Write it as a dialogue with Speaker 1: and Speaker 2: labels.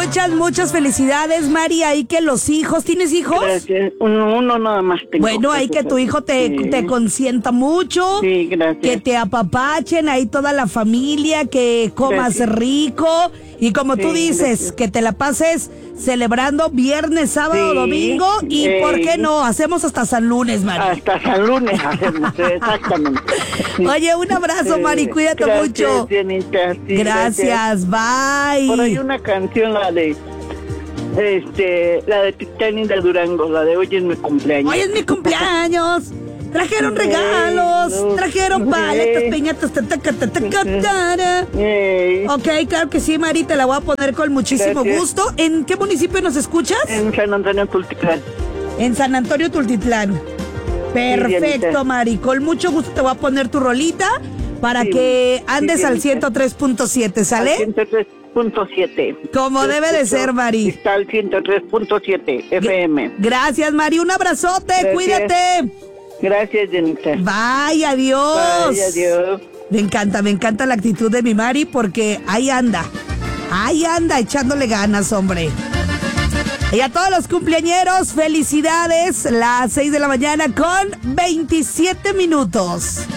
Speaker 1: Muchas felicidades, Mari. Ahí que los hijos, ¿tienes hijos?
Speaker 2: Gracias. Uno nada más tengo.
Speaker 1: Bueno, ahí que tu hijo te consienta mucho.
Speaker 2: Sí, gracias.
Speaker 1: Que te apapachen ahí toda la familia, que comas rico. Y como tú dices,
Speaker 2: gracias.
Speaker 1: que te la pases celebrando viernes, sábado, domingo. Y ¿por qué no? Hacemos hasta San Lunes, Mari.
Speaker 2: Hasta San Lunes hacemos, exactamente.
Speaker 1: Oye, un abrazo, Mari. Cuídate mucho.
Speaker 2: Dianita, sí,
Speaker 1: gracias, bye.
Speaker 2: Por ahí una canción, la de Titanic de Durango, la de Hoy es mi cumpleaños.
Speaker 1: Hoy es mi cumpleaños. Trajeron regalos, trajeron paletas, piñatas, Ok, claro que sí, Mari, te la voy a poner con muchísimo gusto. ¿En qué municipio nos escuchas?
Speaker 2: En San Antonio Tultitlán.
Speaker 1: En San Antonio Tultitlán. Perfecto, Mari, con mucho gusto te voy a poner tu rolita para que andes al 103.7, ¿sale?
Speaker 2: Al 103.7.
Speaker 1: Como debe de ser, Mari.
Speaker 2: Está al 103.7 FM.
Speaker 1: Gracias, Mari, un abrazote, cuídate.
Speaker 2: Gracias, Jenita.
Speaker 1: Bye, adiós.
Speaker 2: Bye, adiós.
Speaker 1: Me encanta la actitud de mi Mari porque ahí anda echándole ganas, hombre. Y a todos los cumpleañeros, felicidades, las 6 de la mañana con 27 minutos.